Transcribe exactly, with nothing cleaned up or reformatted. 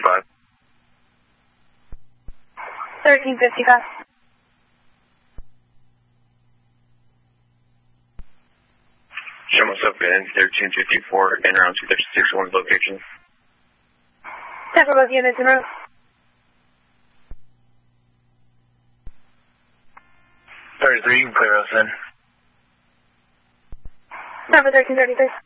fifty-five. thirteen fifty-five. Show myself in thirteen fifty-four and around two thirty-six one location. Ten for both units in route. thirty-three, you can clear us in. Number thirteen thirty-three.